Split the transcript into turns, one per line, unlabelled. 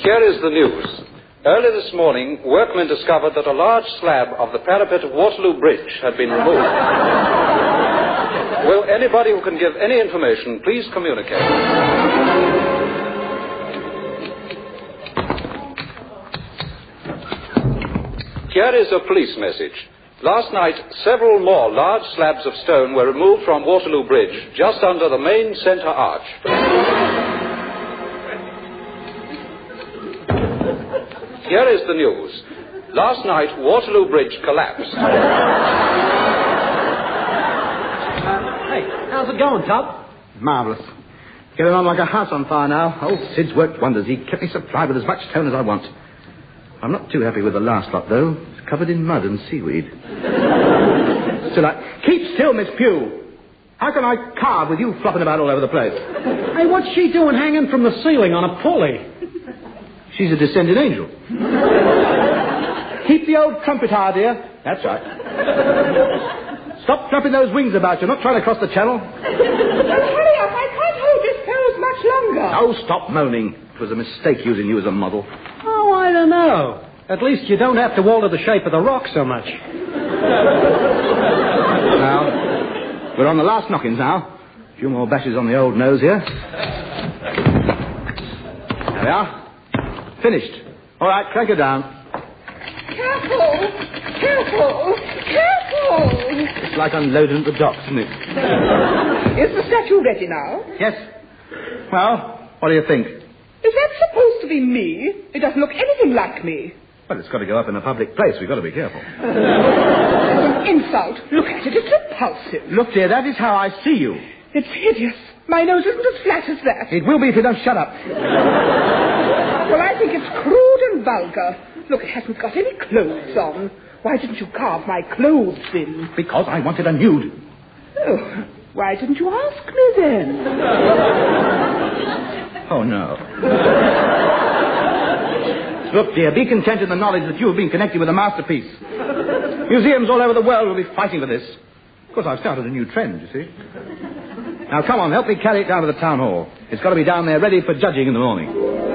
Here is the news. Early this morning, workmen discovered that a large slab of the parapet of Waterloo Bridge had been removed. Will anybody who can give any information please communicate? Here is a police message. Last night, several more large slabs of stone were removed from Waterloo Bridge, just under the main centre arch. Here is the news. Last night, Waterloo Bridge collapsed.
Hey, how's it going, Tub?
Marvellous. Getting on like a house on fire now. Old Sid's worked wonders. He kept me supplied with as much stone as I want. I'm not too happy with the last lot, though. It's covered in mud and seaweed. Still, keep still, Miss Pugh. How can I carve with you flopping about all over the place?
Hey, what's she doing hanging from the ceiling on a pulley?
She's a descended angel. Keep the old trumpet high, dear. That's right. Stop flapping those wings about. You're not trying to cross the channel.
Well, hurry up. I can't hold this pose much longer.
Oh, stop moaning. It was a mistake using you as a model.
Oh, I don't know. At least you don't have to alter the shape of the rock so much.
Now, we're on the last knockings now. A few more bashes on the old nose here. There we are. Finished. All right, crank it down.
Careful. Careful. Careful.
It's like unloading at the docks, isn't it?
Is the statue ready now?
Yes. Well, what do you think?
Is that supposed to be me? It doesn't look anything like me.
Well, it's got to go up in a public place. We've got to be careful.
It's an insult. Look at it. It's repulsive.
Look, dear, that is how I see you.
It's hideous. My nose isn't as flat as that.
It will be if you don't shut up.
Well, I think it's crude and vulgar. Look, it hasn't got any clothes on. Why didn't you carve my clothes in?
Because I wanted a nude.
Oh, why didn't you ask me then?
Oh, no. Look, dear, be content in the knowledge that you have been connected with a masterpiece. Museums all over the world will be fighting for this. Of course, I've started a new trend, you see. Now, come on, help me carry it down to the town hall. It's got to be down there ready for judging in the morning.